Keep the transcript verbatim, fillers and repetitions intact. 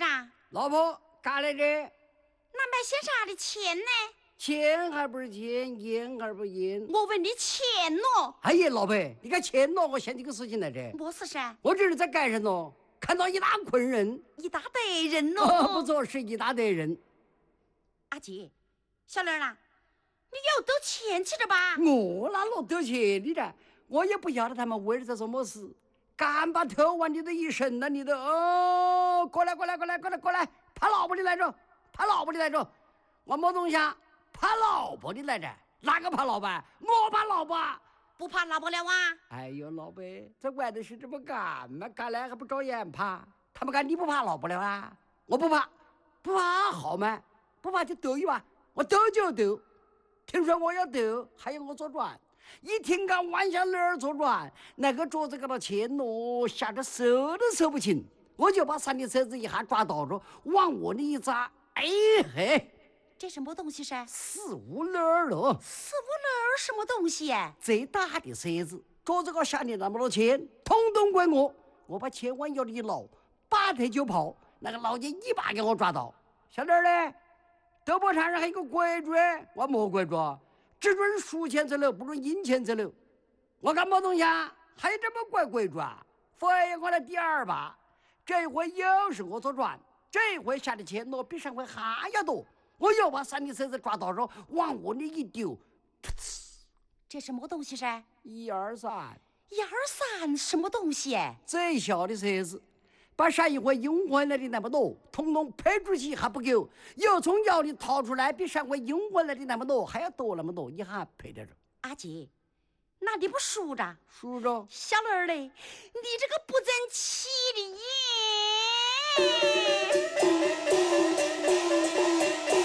着？ 老婆，干来着？ 那买些啥的钱呢？ 钱还不是钱，烟还不是烟。 我问你钱咯。 哎呀，老婆，你看钱咯，我想起个事情来着。 么事噻？ 我这是在街上咯，看到一大捆人， 一大堆人咯。 哦，不错，是一大堆人。 阿姐，小莲啦，你有兜钱去着吧？ 我哪落兜钱的了？我也不晓得他们为了在做么事，敢把头往你的一伸了，你的哦，过来过来过来过来过来，怕老婆的来着，怕老婆的来着，我没东西，怕老婆的来着，哪个怕老婆？我怕老婆。 不怕老婆了啊？ 哎呦，老伯，在外头是这么干嘛？干来还不照样怕？他们干你不怕老婆了啊？我不怕，不怕好吗？不怕就斗一把，我斗就斗。听说我要斗，还要我做转。一听讲弯下脸儿做转，那个桌子给他牵咯，吓得手都手不清。我就把三的车子一下抓到着，往我那一扎，哎嘿！ 这什么东西噻？ 四五轮儿了。 四五轮什么东西呀？ 最大的车子，桌子高下的那么多钱，统统归我。我把钱往腰里一捞，拔腿就跑。那个老姐一把给我抓到。小点儿嘞，斗博场上还有个规矩，我没规矩，只准输钱走路，不准赢钱走路。我干么东西啊？还有这么怪规矩啊？非我来第二把，这回又是我做转，这回下的钱多比上回还要多。我又把三的车子抓到手，往我那一丢， 这什么东西噻？ 一二三， 一二三什么东西？ 最小的车子，把上一回赢回来的那么多，统统赔出去还不够，又从腰里掏出来，比上回赢回来的那么多还要多那么多，一下赔在这。 阿姐，那你不数着？ 数着。 小儿嘞，你这个不争气的耶！